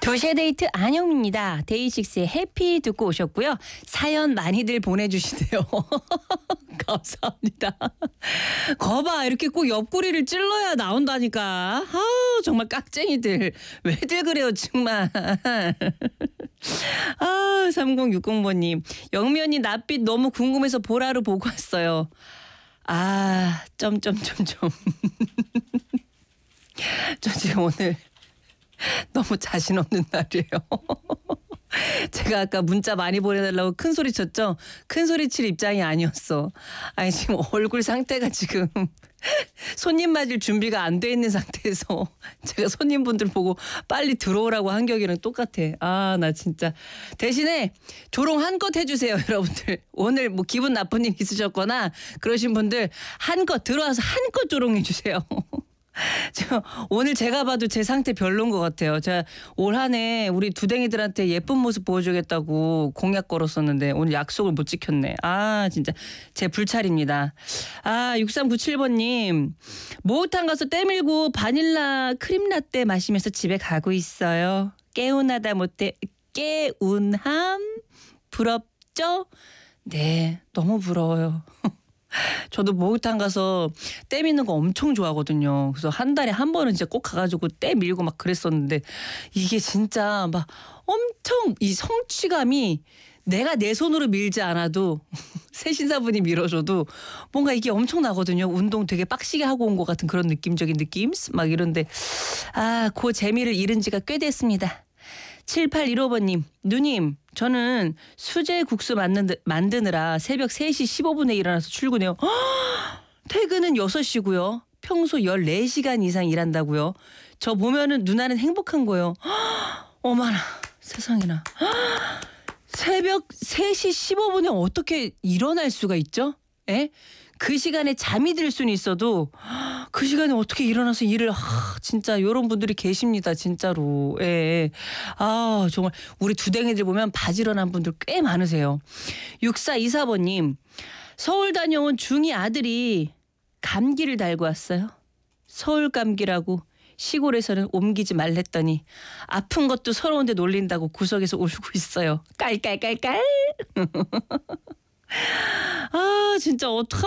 교시데이트 안영입니다. 데이식스의 해피 듣고 오셨고요. 사연 많이들 보내주시네요. 감사합니다. 거봐 이렇게 꼭 옆구리를 찔러야 나온다니까. 아 정말 깍쟁이들 왜들 그래요 정말. 3060번님 영면이 낯빛 너무 궁금해서 보라로 보고 왔어요. 점점점점. 저 지금 오늘 너무 자신 없는 날이에요. 제가 아까 문자 많이 보내달라고 큰 소리 쳤죠? 큰 소리 칠 입장이 아니었어. 아니 지금 얼굴 상태가 지금 손님 맞을 준비가 안 돼 있는 상태에서 제가 손님분들 보고 빨리 들어오라고 한 격이랑 똑같아. 나 진짜. 대신에 조롱 한껏 해주세요 여러분들. 오늘 뭐 기분 나쁜 일 있으셨거나 그러신 분들 한껏 들어와서 한껏 조롱해 주세요. 오늘 제가 봐도 제 상태 별로인 것 같아요. 제가 올 한 해 우리 두댕이들한테 예쁜 모습 보여주겠다고 공약 걸었었는데 오늘 약속을 못 지켰네. 진짜 제 불찰입니다. 6397번님 목욕탕 가서 때밀고 바닐라 크림 라떼 마시면서 집에 가고 있어요. 개운하다 못해 개운함 부럽죠? 네 너무 부러워요. 저도 목욕탕 가서 때 미는 거 엄청 좋아하거든요. 그래서 한 달에 한 번은 진짜 꼭 가가지고 때 밀고 막 그랬었는데 이게 진짜 막 엄청 이 성취감이 내가 내 손으로 밀지 않아도 세신사분이 밀어줘도 뭔가 이게 엄청 나거든요. 운동 되게 빡시게 하고 온 것 같은 그런 느낌적인 느낌? 막 이런데 그 재미를 잃은 지가 꽤 됐습니다. 7815번님 누님 저는 수제 국수 만드느라 새벽 3시 15분에 일어나서 출근해요. 퇴근은 6시고요. 평소 14시간 이상 일한다고요. 저 보면은 누나는 행복한 거예요. 어머나 세상에나. 새벽 3시 15분에 어떻게 일어날 수가 있죠? 에? 그 시간에 잠이 들 수는 있어도 그 시간에 어떻게 일어나서 일을 진짜 이런 분들이 계십니다. 진짜로. 예. 정말 우리 두댕이들 보면 바지런한 분들 꽤 많으세요. 6424번님 서울 다녀온 중2 아들이 감기를 달고 왔어요. 서울 감기라고 시골에서는 옮기지 말랬더니 아픈 것도 서러운데 놀린다고 구석에서 울고 있어요. 깔깔깔깔. 진짜 어떡하면